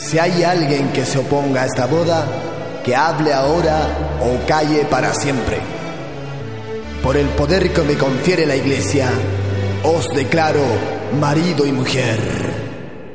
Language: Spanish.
Si hay alguien que se oponga a esta boda, que hable ahora o calle para siempre. Por el poder que me confiere la Iglesia, os declaro marido y mujer.